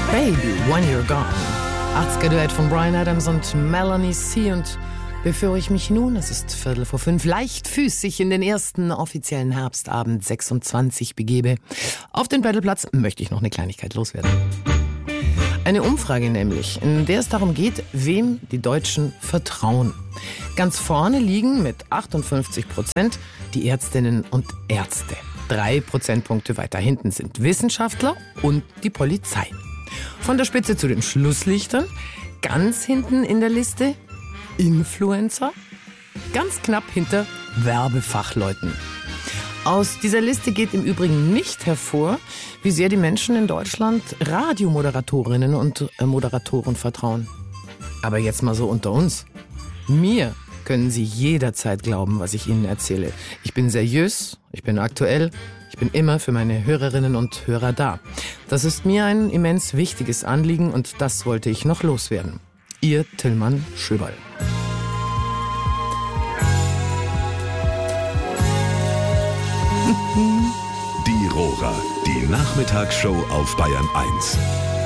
Baby, When You're Gone. 80er-Duett von Bryan Adams und Melanie C. Und bevor ich mich nun, es ist 4:45, leichtfüßig in den ersten offiziellen Herbstabend 26 begebe, auf den Battleplatz, möchte ich noch eine Kleinigkeit loswerden. Eine Umfrage nämlich, in der es darum geht, wem die Deutschen vertrauen. Ganz vorne liegen mit 58% die Ärztinnen und Ärzte. 3 Prozentpunkte weiter hinten sind Wissenschaftler und die Polizei. Von der Spitze zu den Schlusslichtern, ganz hinten in der Liste Influencer, ganz knapp hinter Werbefachleuten. Aus dieser Liste geht im Übrigen nicht hervor, wie sehr die Menschen in Deutschland Radiomoderatorinnen und Moderatoren vertrauen. Aber jetzt mal so unter uns. Mir können Sie jederzeit glauben, was ich Ihnen erzähle. Ich bin seriös, ich bin aktuell, ich bin immer für meine Hörerinnen und Hörer da. Das ist mir ein immens wichtiges Anliegen und das wollte ich noch loswerden. Ihr Tillmann Schöberl. Die Rohrer, die Nachmittagsshow auf Bayern 1.